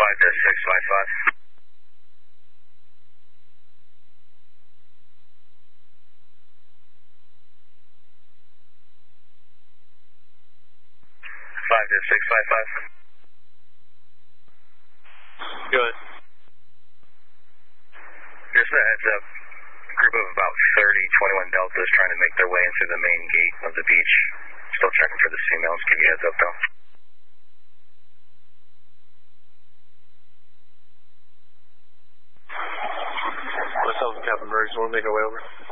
5-655. 5-655. Good. Just a heads up. A group of about 30 21 Deltas trying to make their way into the main gate of the beach. Still checking for the females. Give you a heads up though. Myself and Captain Briggs want to make our way over.